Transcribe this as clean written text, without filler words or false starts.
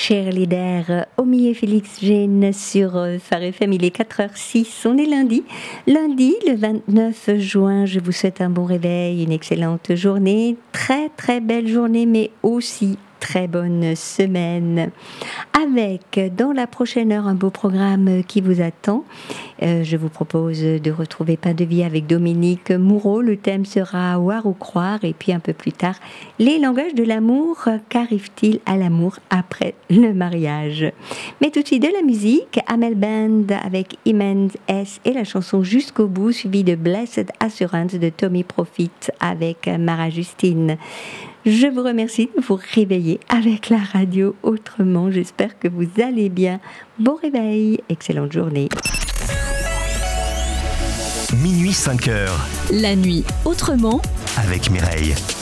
Cheerleader, Omi et Félix Jeanne sur Phare FM, il est 4h06, on est lundi le 29 juin, je vous souhaite un bon réveil, une excellente journée, très très belle journée mais aussi très bonne semaine. Avec, dans la prochaine heure, un beau programme qui vous attend. Je vous propose de retrouver Pain de vie avec Dominique Moureau. Le thème sera Voir ou croire. Et puis un peu plus tard, les langages de l'amour. Qu'arrive-t-il à l'amour après le mariage? Mais tout de suite de la musique. Amel Band avec Immense S et la chanson Jusqu'au bout, suivie de Blessed Assurance de Tommy Profit avec Mara Justine. Je vous remercie de vous réveiller avec la radio autrement. J'espère que vous allez bien. Bon réveil, excellente journée. Minuit 5h. La nuit autrement avec Mireille.